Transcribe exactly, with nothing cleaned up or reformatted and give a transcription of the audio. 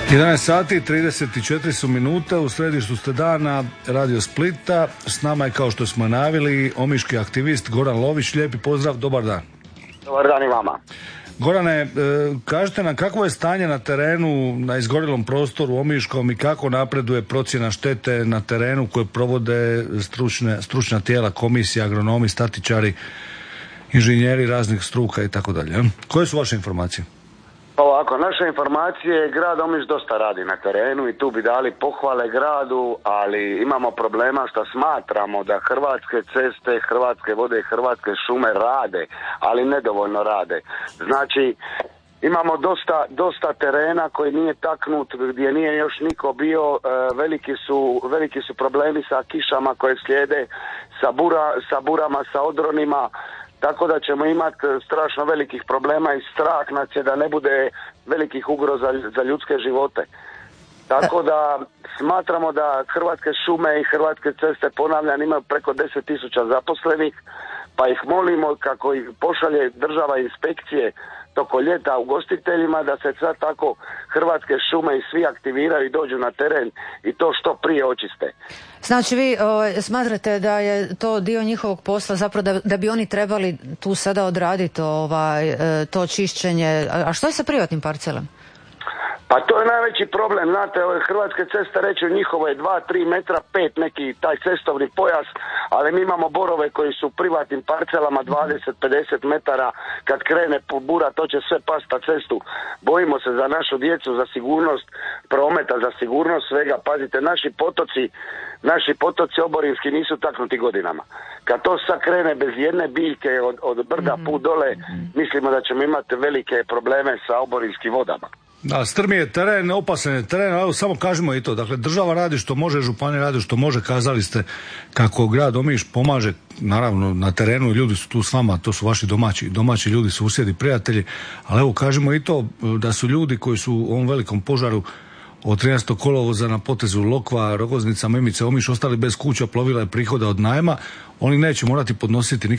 jedanaest sati i trideset četiri su minute, u središtu ste dana Radio Splita. S nama je, kao što smo najavili, omiški aktivist Goran Lović. Lijepi pozdrav, dobar dan. Dobar dan i vama. Gorane, kažete nam kakvo je stanje na terenu, na izgorjelom prostoru omiškom i kako napreduje procjena štete na terenu koje provode stručne, stručna tijela, komisija, agronomi, statičari, inženjeri raznih struka i tako dalje. Koje su vaše informacije? Ovako, naše informacije, grad Omiš dosta radi na terenu i tu bi dali pohvale gradu, ali imamo problema što smatramo da Hrvatske ceste, Hrvatske vode i Hrvatske šume rade, ali nedovoljno rade. Znači, imamo dosta, dosta terena koji nije taknut, gdje nije još niko bio, veliki su, veliki su problemi sa kišama koje slijede, sa, bura, sa burama, sa odronima. Tako da ćemo imati strašno velikih problema i strah nas je da ne bude velikih ugroza za ljudske živote. Tako da smatramo da Hrvatske šume i Hrvatske ceste, ponavljam, imaju preko deset tisuća zaposlenih, pa ih molimo kako ih pošalje država inspekcije toko ljeta ugostiteljima, da se sad tako Hrvatske šume i svi aktiviraju i dođu na teren i to što prije očiste. Znači vi o, smatrate da je to dio njihovog posla, zapravo da, da bi oni trebali tu sada odraditi ovaj, to čišćenje. A što je sa privatnim parcelama? Pa to je najveći problem, znate, ove Hrvatske ceste reću njihovo je dva, tri metra, pet neki taj cestovni pojas, ali mi imamo borove koji su u privatnim parcelama dvadeset, pedeset metara, kad krene bura to će sve past na cestu. Bojimo se za našu djecu, za sigurnost prometa, za sigurnost svega. Pazite, naši potoci, naši potoci oborinski nisu taknuti godinama. Kad to sad krene bez jedne biljke od, od brda put dole, mislimo da ćemo imati velike probleme sa oborinskim vodama. Da, strmi je teren, opasan je teren, ali samo kažemo i to. Dakle, država radi što može, županija radi što može. Kazali ste kako grad Omiš pomaže, naravno, na terenu, ljudi su tu s vama, to su vaši domaći, domaći ljudi, susjedi, prijatelji, ali evo kažemo i to da su ljudi koji su u ovom velikom požaru od trinaestog kolovoza na potezu Lokva, Rogoznica, Mimice, Omiš ostali bez kuća, plovila i prihoda od najma, oni neće morati podnositi nikakve